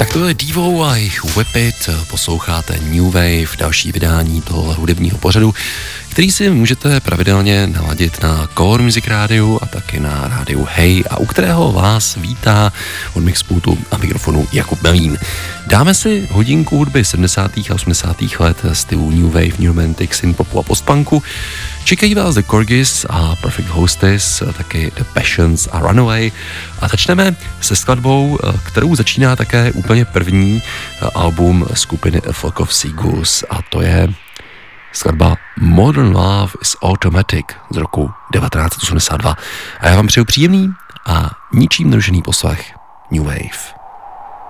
Tak to je Devo a jejich Whip It, posloucháte New Wave, další vydání tohohle hudebního pořadu, který si můžete pravidelně naladit na Core Music rádiu a taky na rádiu Hey a u kterého vás vítá od mixpultu a mikrofonu Jakub Melín. Dáme si hodinku hudby 70. a 80. let stylu New Wave, New Romantic, synth-popu a postpunku. Čekají vás The Corgis a Perfect Hostess, taky The Passions a Runaway. A začneme se skladbou, kterou začíná také úplně první album skupiny A Flock of Seagulls, a to je skladba Modern Love is Automatic z roku 1982. A já vám přeju příjemný a ničím nerušený poslech New Wave.